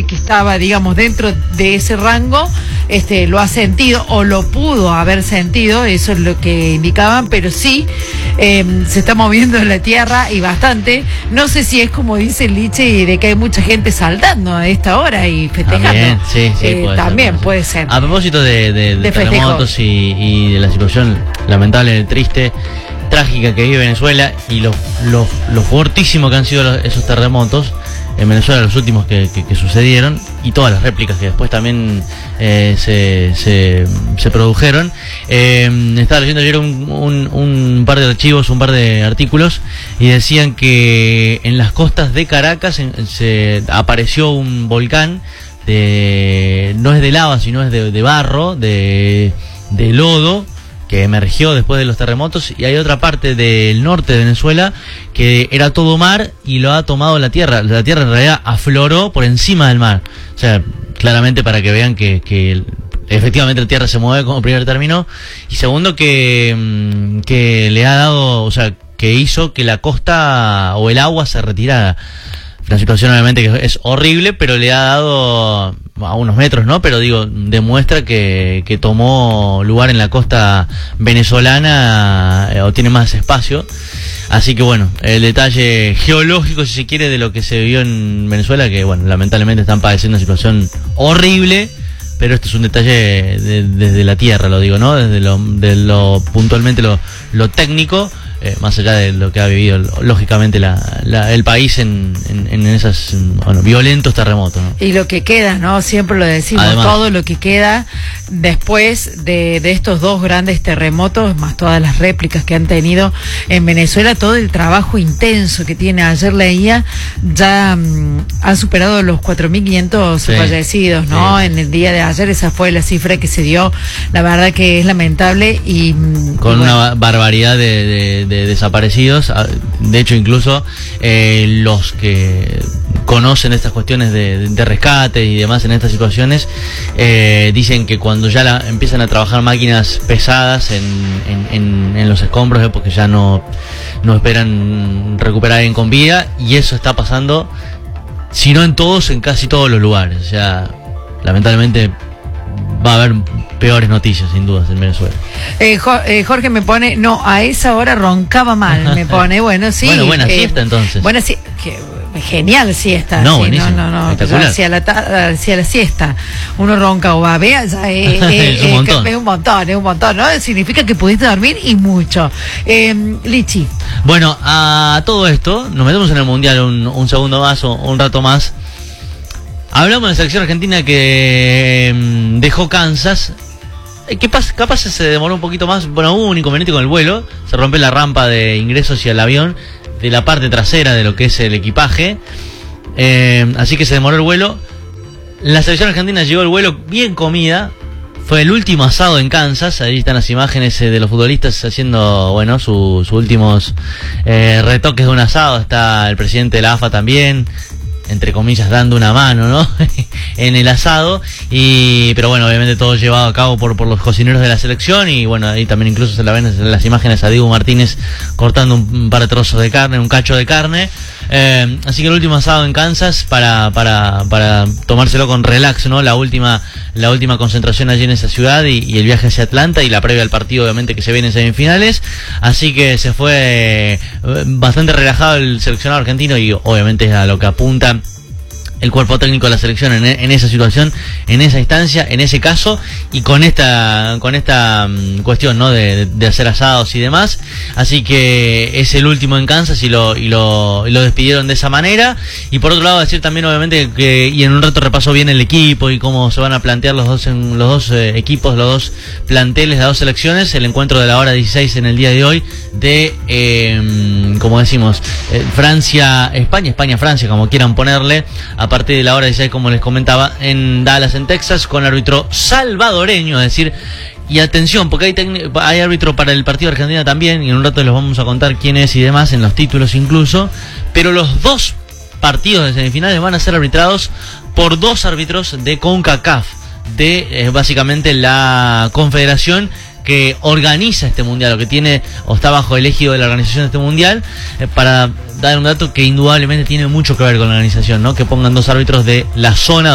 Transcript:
que estaba, digamos, dentro de ese rango, lo ha sentido o lo pudo haber sentido, eso es lo que indicaban, pero sí se está moviendo la tierra y bastante. No sé si es como dice Liche, de que hay mucha gente saltando a esta hora y festejando. También, sí, también puede ser. A propósito de terremotos y de la situación lamentable, triste, trágica que vive Venezuela y lo fortísimo que han sido esos terremotos en Venezuela, los últimos que sucedieron, y todas las réplicas que después también se produjeron. Estaba leyendo ayer un par de archivos, un par de artículos, y decían que en las costas de Caracas se apareció un volcán, no es de lava, sino es de barro, de lodo, que emergió después de los terremotos, y hay otra parte del norte de Venezuela que era todo mar y lo ha tomado la tierra. La tierra en realidad afloró por encima del mar. O sea, claramente para que vean que efectivamente la tierra se mueve como primer término, y segundo que le ha dado, o sea, que hizo que la costa o el agua se retirara. Una situación obviamente que es horrible, pero le ha dado a unos metros, ¿no? Pero digo, demuestra que tomó lugar en la costa venezolana, o tiene más espacio. Así que bueno, el detalle geológico, si se quiere, de lo que se vivió en Venezuela, que bueno, lamentablemente están padeciendo una situación horrible, pero esto es un detalle desde la tierra, lo digo, ¿no? Desde lo puntualmente lo técnico. Más allá de lo que ha vivido lógicamente el país en esos violentos terremotos, ¿no? Y lo que queda, ¿no? Siempre lo decimos, además, todo lo que queda después de estos dos grandes terremotos, más todas las réplicas que han tenido en Venezuela, todo el trabajo intenso que tiene. Ayer leía, ya han superado los 4.500 fallecidos, ¿no? Sí. En el día de ayer, esa fue la cifra que se dio. La verdad que es lamentable y con una barbaridad de desaparecidos. De hecho, incluso los que conocen estas cuestiones de rescate y demás en estas situaciones dicen que cuando ya empiezan a trabajar máquinas pesadas en los escombros es porque ya no esperan recuperar alguien con vida, y eso está pasando, si no en todos, en casi todos los lugares. O sea, lamentablemente va a haber peores noticias, sin dudas, en Venezuela. Jorge me pone, no, a esa hora roncaba mal, me pone, bueno, sí. Bueno, buena siesta entonces. Buena siesta, genial siesta. No, sí, buenísimo. No, hacia la siesta uno ronca o babea, ya es un montón, ¿no? Significa que pudiste dormir y mucho. Lichi. Bueno, a todo esto, nos metemos en el Mundial un segundo más o un rato más. Hablamos de la selección argentina que dejó Kansas. Capaz se demoró un poquito más. Bueno, hubo un inconveniente con el vuelo. Se rompió la rampa de ingreso hacia el avión de la parte trasera de lo que es el equipaje. Así que se demoró el vuelo. La selección argentina llegó al vuelo bien comida. Fue el último asado en Kansas. Ahí están las imágenes de los futbolistas haciendo, bueno, sus últimos retoques de un asado. Está el presidente de la AFA también, entre comillas, dando una mano, ¿no? en el asado. Pero bueno, obviamente todo llevado a cabo por los cocineros de la selección. Y bueno, ahí también incluso se la ven en las imágenes a Diego Martínez cortando un par de trozos de carne, un cacho de carne. Así que el último asado en Kansas para tomárselo con relax, ¿no? La última concentración allí en esa ciudad y el viaje hacia Atlanta y la previa al partido, obviamente, que se viene en semifinales. Así que se fue bastante relajado el seleccionado argentino, y obviamente es a lo que apunta el cuerpo técnico de la selección en esa situación, en esa instancia, en ese caso, y con esta cuestión, ¿no? de hacer asados y demás. Así que es el último en Kansas y lo despidieron de esa manera. Y por otro lado, decir también, obviamente, que y en un rato repaso bien el equipo y cómo se van a plantear los dos equipos, los dos planteles, las dos selecciones. El encuentro de la hora 16 en el día de hoy de, como decimos, Francia-España, España-Francia, como quieran ponerle, a partir de la hora 16, como les comentaba, en Dallas, en Texas, con árbitro salvadoreño. Es decir, y atención, porque hay árbitro para el partido de Argentina también, y en un rato les vamos a contar quién es y demás, en los títulos incluso. Pero los dos partidos de semifinales van a ser arbitrados por dos árbitros de CONCACAF, de básicamente la confederación que organiza este mundial, o que tiene o está bajo el ejido de la organización de este mundial, para dar un dato que indudablemente tiene mucho que ver con la organización, ¿no? Que pongan dos árbitros de la zona